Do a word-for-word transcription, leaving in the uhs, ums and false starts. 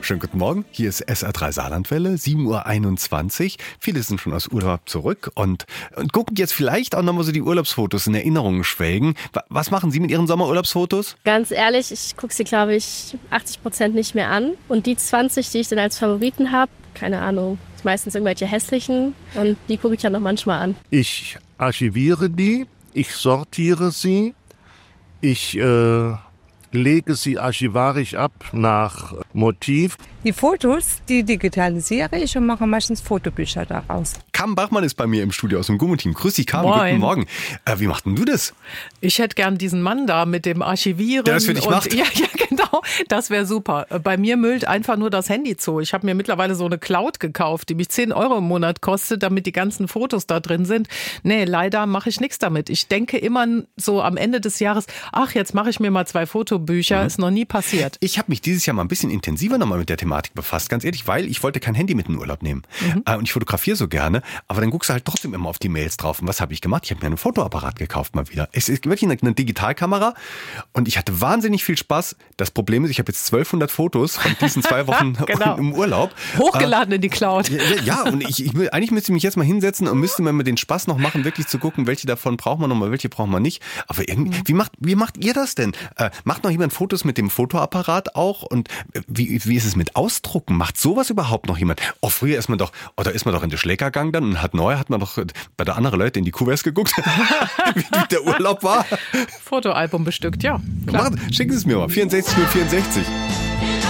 Schönen guten Morgen, hier ist S R drei Saarlandwelle, sieben Uhr einundzwanzig. Viele sind schon aus Urlaub zurück und, und gucken jetzt vielleicht auch nochmal so die Urlaubsfotos in Erinnerungen schwelgen. Was machen Sie mit Ihren Sommerurlaubsfotos? Ganz ehrlich, ich gucke sie, glaube ich, achtzig Prozent nicht mehr an. Und die zwanzig, die ich dann als Favoriten habe, keine Ahnung, meistens irgendwelche hässlichen und die gucke ich ja noch manchmal an. Ich archiviere die, ich sortiere sie, ich äh, lege sie archivarisch ab nach Motiv. Die Fotos, die digitalisiere ich und mache meistens Fotobücher daraus. Kam Bachmann ist bei mir im Studio aus dem Gummo-Team. Grüß dich, Kam, Moin. guten Morgen. Äh, wie macht denn du das? Ich hätte gern diesen Mann da mit dem Archivieren. Der das für dich und, macht? Ja, ja, genau. Das wäre super. Bei mir müllt einfach nur das Handy zu. Ich habe mir mittlerweile so eine Cloud gekauft, die mich zehn Euro im Monat kostet, damit die ganzen Fotos da drin sind. Nee, leider mache ich nichts damit. Ich denke immer so am Ende des Jahres, ach, jetzt mache ich mir mal zwei Fotobücher. Mhm. Ist noch nie passiert. Ich habe mich dieses Jahr mal ein bisschen intensiver nochmal mit der Thematik befasst, ganz ehrlich, weil ich wollte kein Handy mit in den Urlaub nehmen. Mhm. Äh, und ich fotografiere so gerne, aber dann guckst du halt trotzdem immer auf die Mails drauf. Und was habe ich gemacht? Ich habe mir einen Fotoapparat gekauft mal wieder. Es ist wirklich eine, eine Digitalkamera und ich hatte wahnsinnig viel Spaß. Das Problem ist, ich habe jetzt zwölfhundert Fotos von diesen zwei Wochen genau. im Urlaub. Hochgeladen äh, in die Cloud. Ja, ja und ich, ich, eigentlich müsste ich mich jetzt mal hinsetzen und müsste mir mal den Spaß noch machen, wirklich zu gucken, welche davon braucht man noch mal, welche braucht man nicht. Aber irgendwie, mhm. wie macht, wie macht ihr das denn? Äh, macht noch jemand Fotos mit dem Fotoapparat auch? Und wie, wie ist es mit Ausdrucken? Macht sowas überhaupt noch jemand? Oh, früher ist man doch, oder ist man doch in den Schläger gegangen dann und hat neu, hat man doch bei der anderen Leute in die Kuverts geguckt, wie der Urlaub war. Fotoalbum bestückt, ja. Klar. Schicken Sie es mir mal, vierundsechzig null vierundsechzig.